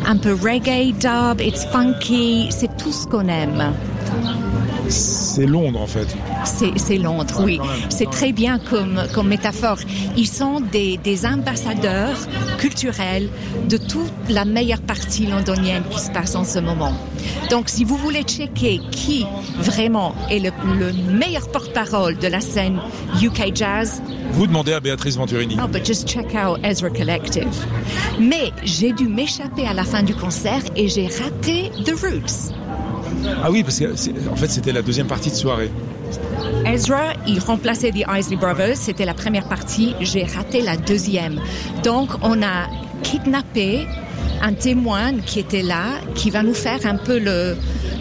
un peu reggae, dub, it's funky, c'est tout ce qu'on aime. C'est Londres en fait. C'est Londres, oui. C'est très bien comme métaphore. Ils sont des ambassadeurs culturels de toute la meilleure partie londonienne qui se passe en ce moment. Donc, si vous voulez checker qui vraiment est le meilleur porte-parole de la scène UK Jazz, vous demandez à Béatrice Venturini. Oh, but just check out Ezra Collective. Mais j'ai dû m'échapper à la fin du concert et j'ai raté The Roots. Ah oui, parce que en fait, c'était la deuxième partie de soirée. Ezra, il remplaçait The Isley Brothers, c'était la première partie, j'ai raté la deuxième. Donc, on a kidnappé un témoin qui était là, qui va nous faire un peu le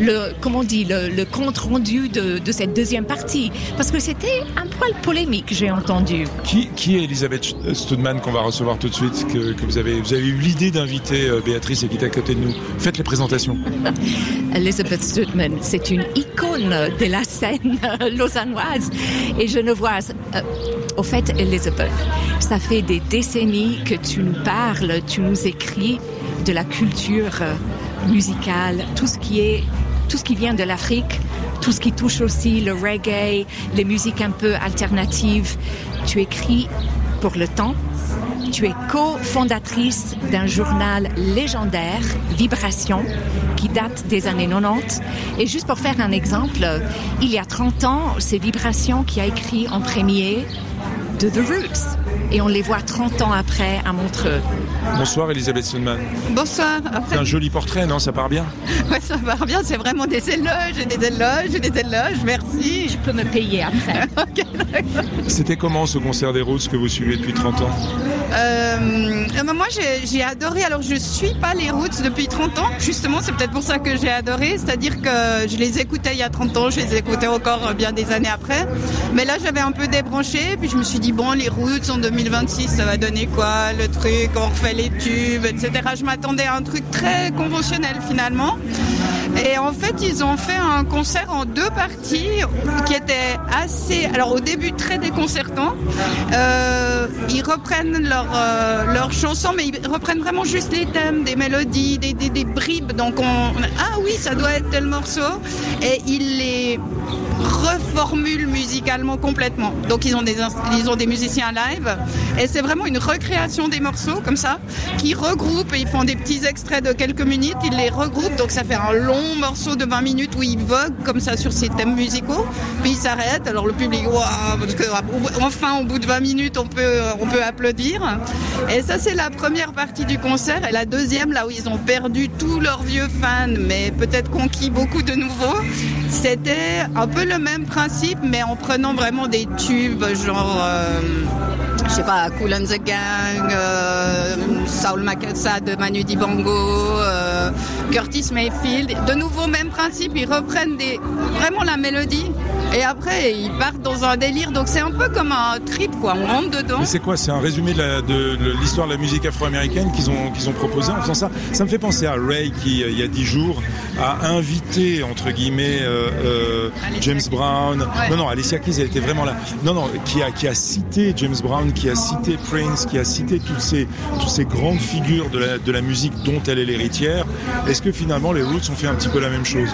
compte rendu de cette deuxième partie. Parce que c'était un poil polémique, j'ai entendu. Qui est Elisabeth Studman qu'on va recevoir tout de suite, que vous avez eu l'idée d'inviter Béatrice et qui est à côté de nous. Faites les présentations. Elizabeth Studman, c'est une icône de la scène lausannoise et genevoise. Au fait, Elizabeth, ça fait des décennies que tu nous parles, tu nous écris de la culture musicale, tout ce qui vient de l'Afrique, tout ce qui touche aussi le reggae, les musiques un peu alternatives. Tu écris pour Le Temps. Tu es cofondatrice d'un journal légendaire, Vibration, qui date des années 90. Et juste pour faire un exemple, il y a 30 ans, c'est Vibration qui a écrit en premier de The Roots. Et on les voit 30 ans après à Montreux. Bonsoir Elisabeth Studman. Bonsoir. C'est un joli portrait, non? Ça part bien? Ouais, ça part bien. C'est vraiment des éloges et des éloges et des éloges. Merci. Tu peux me payer après. Ok, d'accord. C'était comment ce concert des Roots que vous suivez depuis 30 ans? Moi, j'ai adoré. Alors, je suis pas les Roots depuis 30 ans. Justement, c'est peut-être pour ça que j'ai adoré. C'est-à-dire que je les écoutais il y a 30 ans. Je les écoutais encore bien des années après. Mais là, j'avais un peu débranché. Puis je me suis dit, bon, les Roots en 2026, ça va donner quoi? Le truc, on refait les tubes, etc. Je m'attendais à un truc très conventionnel finalement. Et en fait, ils ont fait un concert en 2 parties qui était assez... Alors, au début, très déconcertant. Ils reprennent leurs chansons, mais ils reprennent vraiment juste les thèmes, des mélodies, des bribes. Donc, ah oui, ça doit être tel morceau. Et ils les reformulent musicalement complètement. Donc, ils ont des musiciens live. Et c'est vraiment une recréation des morceaux, comme ça, qui regroupent et ils font des petits extraits de quelques minutes. Ils les regroupent. Donc, ça fait un long morceau de 20 minutes où ils voguent comme ça sur ces thèmes musicaux, puis ils s'arrêtent. Alors le public, waouh, parce que enfin au bout de 20 minutes on peut applaudir. Et ça c'est la première partie du concert. Et la deuxième, là où ils ont perdu tous leurs vieux fans, mais peut-être conquis beaucoup de nouveaux, c'était un peu le même principe, mais en prenant vraiment des tubes genre je sais pas, Kool and the Gang, Saul Makassa de Manu Dibango, Curtis Mayfield. De nouveau, même principe, ils reprennent vraiment la mélodie et après ils partent dans un délire. Donc c'est un peu comme un trip, quoi. On rentre dedans. Mais c'est quoi? C'est un résumé de l'histoire de la musique afro-américaine qu'ils ont proposé en faisant ça. Ça me fait penser à Ray qui, il y a 10 jours, a invité, entre guillemets, James Brown. Ouais. Non, Alicia Keys, elle était vraiment là. Non, qui a cité James Brown, qui a cité Prince, qui a cité toutes ces grandes figures de la musique dont elle est l'héritière. Est-ce que finalement les Roots ont fait un petit peu la même chose?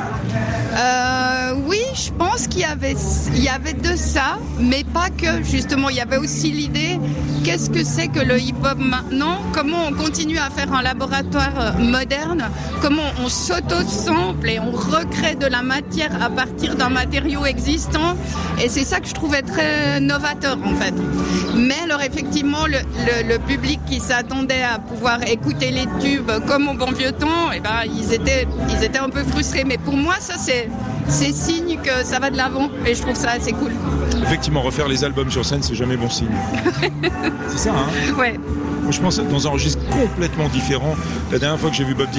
Oui, je pense qu'il y avait de ça, mais pas que. Justement, il y avait aussi l'idée, qu'est-ce que c'est que le hip-hop maintenant? Comment on continue à faire un laboratoire moderne? Comment on s'auto-sample et on recrée de la matière à partir d'un matériau existant? Et c'est ça que je trouvais très novateur, en fait. Mais alors, effectivement, le public qui s'attendait à pouvoir écouter les tubes comme au bon vieux temps, eh ben, ils étaient un peu frustrés. Mais pour moi, ça, c'est signe que ça va de l'avant et je trouve ça assez cool. Effectivement, refaire les albums sur scène, c'est jamais bon signe. C'est ça, hein? Ouais. Moi, je pense dans un registre complètement différent. La dernière fois que j'ai vu Bob Dylan